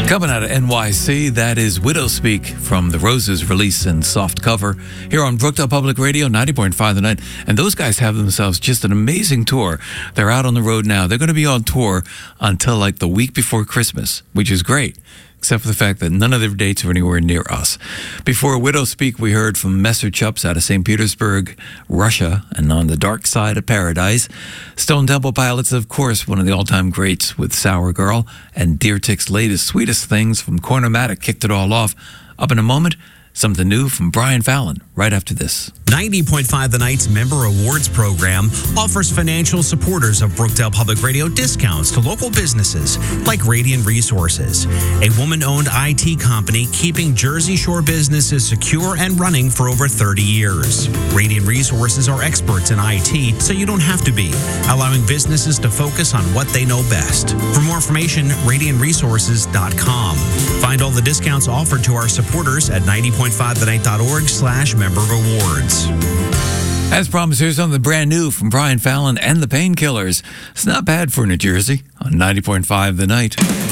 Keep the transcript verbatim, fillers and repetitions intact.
Coming out of N Y C, that is Widow Speak from The Roses release and soft cover here on Brookdale Public Radio, ninety point five The Night. And those guys have themselves just an amazing tour. They're out on the road now. They're going to be on tour until like the week before Christmas, which is great, except for the fact that none of their dates are anywhere near us. Before Widow Speak, we heard from Messer Chups out of Saint Petersburg, Russia, and On the Dark Side of Paradise. Stone Temple Pilots, of course, one of the all-time greats with Sour Girl, and Deer Tick's latest Sweetest Things from Cornomatic kicked it all off. Up in a moment, something new from Brian Fallon right after this. ninety point five The Night's Member Awards program offers financial supporters of Brookdale Public Radio discounts to local businesses like Radiant Resources, a woman-owned I T company keeping Jersey Shore businesses secure and running for over thirty years. Radiant Resources are experts in I T, so you don't have to be, allowing businesses to focus on what they know best. For more information, radiant resources dot com. Find all the discounts offered to our supporters at ninety point five the night dot org slash member awards. As promised, here's something brand new from Brian Fallon and the Painkillers. It's not bad for New Jersey on ninety point five The Night.